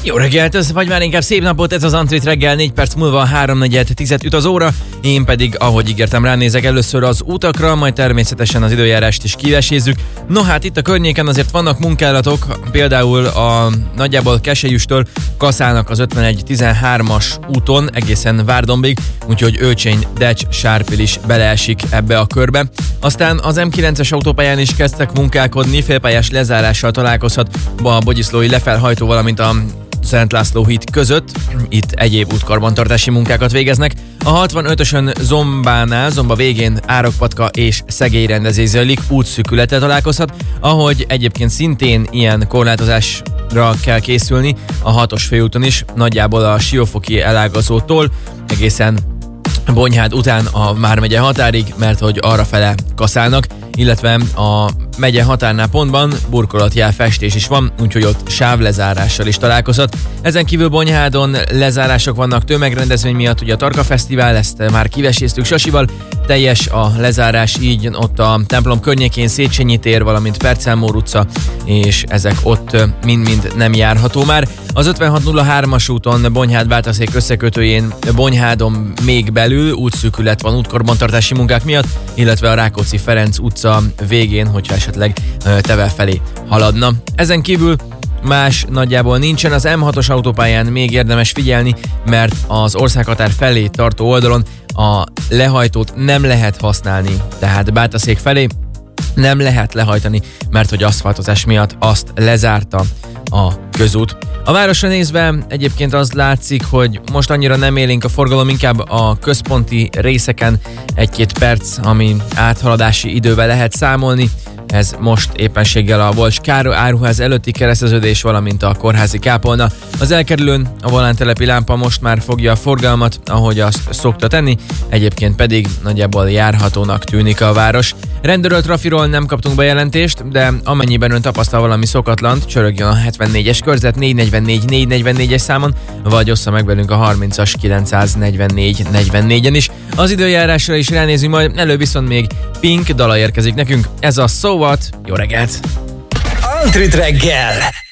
Jó reggelt, vagy már inkább szép napot, ez az Antrit reggel, 4 perc múlva 3:4 üt az óra, én pedig, ahogy ígértem, ránézek először az utakra, majd természetesen az időjárást is kivesézzük. No hát itt a környéken azért vannak munkálatok, például a nagyjából Keselyüstől Kaszálnak az 51-13-as úton egészen Várdombig, úgyhogy Őcsény, Decs, Sárpil is beleesik ebbe a körbe. Aztán az M9-es autópályán is kezdtek munkálkodni, félpályás lezárással találkozhat a Bogyiszlói lefelhajtó, valamint a Szent László híd között, itt egyéb útkarbantartási munkákat végeznek. A 65-ösön Zomba végén Árokpatka és Szegély rendezés zajlik, útszűkülettel találkozhat, ahogy egyébként szintén ilyen korlátozásra kell készülni a 6-os főúton is, nagyjából a Siófoki elágazótól egészen Bonyhád után a Vármegye határig, mert hogy arrafele kaszálnak, illetve a megye határnál pontban burkolatjel festés is van, úgyhogy ott sávlezárással is találkozhat. Ezen kívül Bonyhádon lezárások vannak tömegrendezvény miatt, ugye a Tarka Fesztivál, ezt már kiveséztük Sasival, teljes a lezárás, így ott a templom környékén Széchenyi tér, valamint Percelmór utca, és ezek ott mind-mind nem járható már. Az 5603-as úton Bonyhád-Bátaszék összekötőjén Bonyhádon még belül útszűkület van útkarbantartási munkák miatt, illetve a Rákóczi-Ferenc utca végén, hogyha esetleg Teve felé haladna. Ezen kívül más nagyjából nincsen, az M6-os autópályán még érdemes figyelni, mert az országhatár felé tartó oldalon a lehajtót nem lehet használni, tehát Bátaszék felé nem lehet lehajtani, mert hogy aszfaltozás miatt azt lezárta a közút. A városra nézve egyébként az látszik, hogy most annyira nem élénk a forgalom, inkább a központi részeken 1-2 perc, ami áthaladási idővel lehet számolni. Ez most éppenséggel a Volcs Károly áruház előtti kereszteződés, valamint a kórházi kápolna. Az elkerülőn a volántelepi lámpa most már fogja a forgalmat, ahogy azt szokta tenni, egyébként pedig nagyjából járhatónak tűnik a város. Rendőről, trafiról nem kaptunk bejelentést, de amennyiben ön tapasztal valami szokatlant, csörögjön a 74-es körzet 444-444-es számon, vagy ossza meg velünk a 30-as 944-44-en is. Az időjárásra is ránézünk majd, előbb viszont még Pink dala érkezik nekünk. Ez a So What? Jó reggelt! Antrit reggel!